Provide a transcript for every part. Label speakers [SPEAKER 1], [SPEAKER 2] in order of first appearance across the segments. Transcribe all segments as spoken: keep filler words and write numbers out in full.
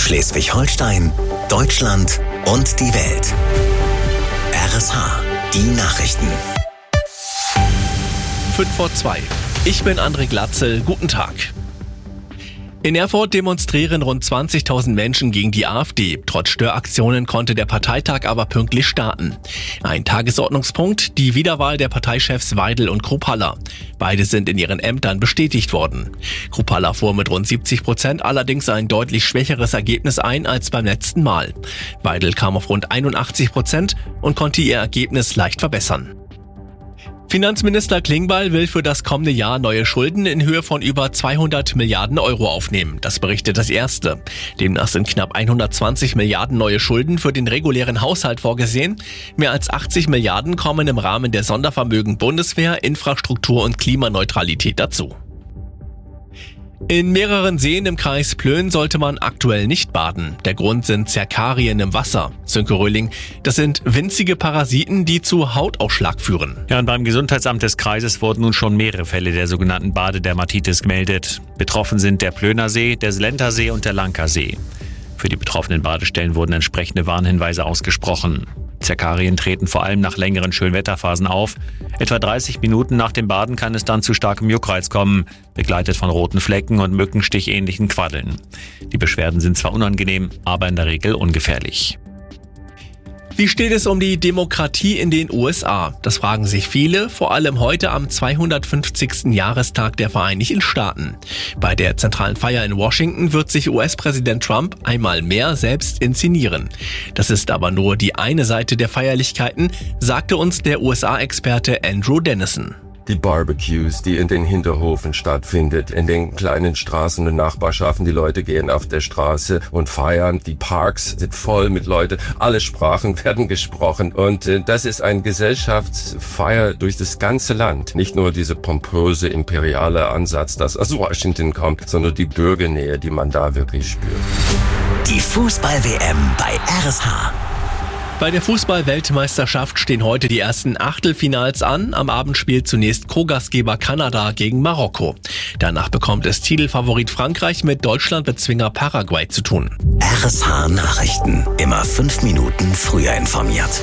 [SPEAKER 1] Schleswig-Holstein, Deutschland und die Welt. R S H, die Nachrichten.
[SPEAKER 2] fünf vor zwei. Ich bin André Glatzel. Guten Tag. In Erfurt demonstrieren rund zwanzigtausend Menschen gegen die AfD. Trotz Störaktionen konnte der Parteitag aber pünktlich starten. Ein Tagesordnungspunkt, die Wiederwahl der Parteichefs Weidel und Kruppalla. Beide sind in ihren Ämtern bestätigt worden. Kruppalla fuhr mit rund siebzig Prozent allerdings ein deutlich schwächeres Ergebnis ein als beim letzten Mal. Weidel kam auf rund einundachtzig Prozent und konnte ihr Ergebnis leicht verbessern. Finanzminister Klingbeil will für das kommende Jahr neue Schulden in Höhe von über zweihundert Milliarden Euro aufnehmen. Das berichtet das Erste. Demnach sind knapp hundertzwanzig Milliarden neue Schulden für den regulären Haushalt vorgesehen. Mehr als achtzig Milliarden kommen im Rahmen der Sondervermögen Bundeswehr, Infrastruktur und Klimaneutralität dazu. In mehreren Seen im Kreis Plön sollte man aktuell nicht baden. Der Grund sind Zerkarien im Wasser. Sönke Röhling, das sind winzige Parasiten, die zu Hautausschlag führen.
[SPEAKER 3] Ja, und beim Gesundheitsamt des Kreises wurden nun schon mehrere Fälle der sogenannten Badedermatitis gemeldet. Betroffen sind der Plöner See, der Slenter See und der Lanker See. Für die betroffenen Badestellen wurden entsprechende Warnhinweise ausgesprochen. Zerkarien treten vor allem nach längeren Schönwetterphasen auf. Etwa dreißig Minuten nach dem Baden kann es dann zu starkem Juckreiz kommen, begleitet von roten Flecken und mückenstichähnlichen Quaddeln. Die Beschwerden sind zwar unangenehm, aber in der Regel ungefährlich.
[SPEAKER 2] Wie steht es um die Demokratie in den U S A? Das fragen sich viele, vor allem heute am zweihundertfünfzigsten Jahrestag der Vereinigten Staaten. Bei der zentralen Feier in Washington wird sich U S-Präsident Trump einmal mehr selbst inszenieren. Das ist aber nur die eine Seite der Feierlichkeiten, sagte uns der U S A-Experte Andrew Dennison.
[SPEAKER 4] Die Barbecues, die in den Hinterhofen stattfindet, in den kleinen Straßen und Nachbarschaften. Die Leute gehen auf der Straße und feiern. Die Parks sind voll mit Leuten. Alle Sprachen werden gesprochen. Und äh, das ist eine Gesellschaftsfeier durch das ganze Land. Nicht nur dieser pompöse, imperiale Ansatz, das aus Washington kommt, sondern die Bürgernähe, die man da wirklich spürt.
[SPEAKER 1] Die Fußball-W M bei R S H.
[SPEAKER 2] Bei der Fußball-Weltmeisterschaft stehen heute die ersten Achtelfinals an. Am Abend spielt zunächst Co-Gastgeber Kanada gegen Marokko. Danach bekommt es Titelfavorit Frankreich mit Deutschlandbezwinger Paraguay zu tun.
[SPEAKER 1] R S H Nachrichten. Immer fünf Minuten früher informiert.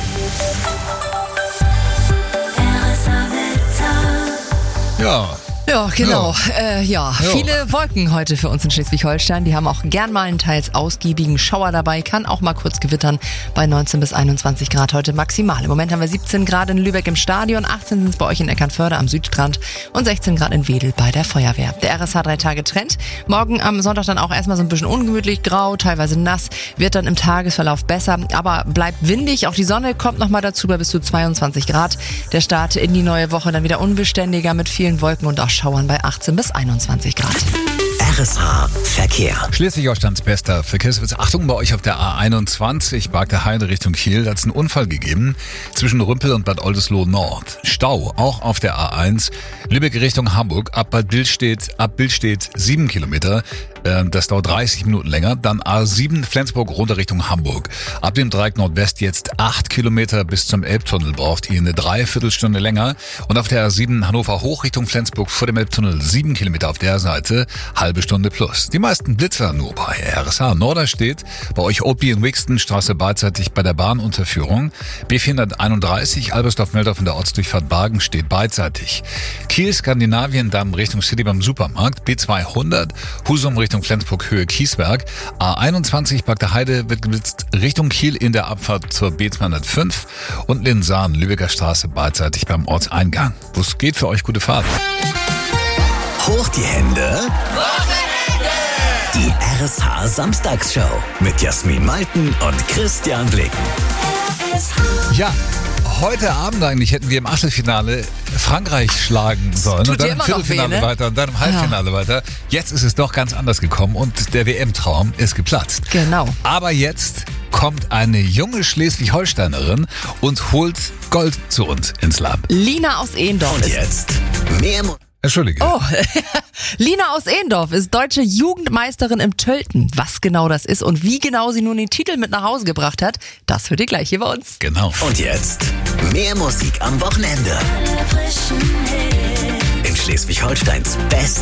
[SPEAKER 5] Ja.
[SPEAKER 6] Ja, genau. Ja. Äh, ja.
[SPEAKER 5] ja,
[SPEAKER 6] viele Wolken heute für uns in Schleswig-Holstein. Die haben auch gern mal einen teils ausgiebigen Schauer dabei. Kann auch mal kurz gewittern bei neunzehn bis einundzwanzig Grad heute maximal. Im Moment haben wir siebzehn Grad in Lübeck im Stadion, achtzehn sind es bei euch in Eckernförde am Südstrand und sechzehn Grad in Wedel bei der Feuerwehr. Der R S H drei Tage Trend. Morgen am Sonntag dann auch erstmal so ein bisschen ungemütlich, grau, teilweise nass. Wird dann im Tagesverlauf besser, aber bleibt windig. Auch die Sonne kommt nochmal dazu bei bis zu zweiundzwanzig Grad. Der Start in die neue Woche dann wieder unbeständiger mit vielen Wolken und auch Schauern bei achtzehn bis einundzwanzig Grad.
[SPEAKER 1] R S H Verkehr.
[SPEAKER 5] Schleswig-Holsteins bester Verkehrswitz. Achtung bei euch auf der A einundzwanzig, Bargter Heide Richtung Kiel. Da hat es einen Unfall gegeben zwischen Rümpel und Bad Oldesloe Nord. Stau, auch auf der A eins. Lübeck Richtung Hamburg. Ab Bad Billstedt, ab Billstedt sieben Kilometer. Das dauert dreißig Minuten länger. Dann A sieben Flensburg runter Richtung Hamburg. Ab dem Dreieck Nordwest jetzt acht Kilometer bis zum Elbtunnel. Braucht ihr eine Dreiviertelstunde länger. Und auf der A sieben Hannover hoch Richtung Flensburg vor dem Elbtunnel sieben Kilometer auf der Seite. Halbe Stunde plus. Die meisten Blitzer nur bei R S H. Norderstedt, bei euch Obi in Wixton, Straße beidseitig bei der Bahnunterführung. B vierhunderteinunddreißig, Albersdorf-Meldorf in der Ortsdurchfahrt Bargen steht beidseitig. Kiel, Skandinavien, Damm Richtung City beim Supermarkt. B zweihundert, Husum Richtung Flensburg Höhe Kieswerk. A einundzwanzig, Bargter Heide wird geblitzt Richtung Kiel in der Abfahrt zur B zweihundertfünf. Und Linsahn, Lübecker Straße beidseitig beim Ortseingang. Bus geht für euch, gute Fahrt.
[SPEAKER 1] Hoch die Hände. Die R S H Samstagsshow mit Jasmin Malten und Christian Blicken.
[SPEAKER 5] Ja, heute Abend eigentlich hätten wir im Achtelfinale Frankreich schlagen sollen und dann im Viertelfinale weiter und dann im Halbfinale ja. weiter. Jetzt ist es doch ganz anders gekommen und der W M-Traum ist geplatzt.
[SPEAKER 6] Genau.
[SPEAKER 5] Aber jetzt kommt eine junge Schleswig-Holsteinerin und holt Gold zu uns ins Land.
[SPEAKER 6] Lina aus Ehendorf.
[SPEAKER 1] Und jetzt mehr...
[SPEAKER 5] Entschuldige.
[SPEAKER 6] Oh, Lina aus Ehendorf ist deutsche Jugendmeisterin im Tölten. Was genau das ist und wie genau sie nun den Titel mit nach Hause gebracht hat, das hört ihr gleich hier bei uns.
[SPEAKER 5] Genau.
[SPEAKER 1] Und jetzt mehr Musik am Wochenende. In Schleswig-Holsteins Best